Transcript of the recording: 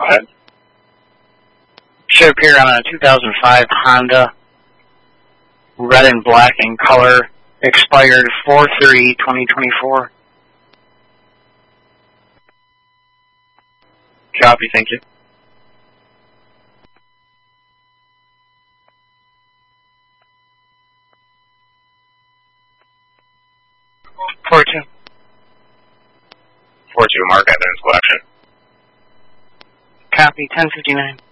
Go ahead. Should appear on a 2005 Honda, red and black in color, expired 4/3/2024. Copy, thank you. Four two. 4-2, mark evidence collection. Copy 1059.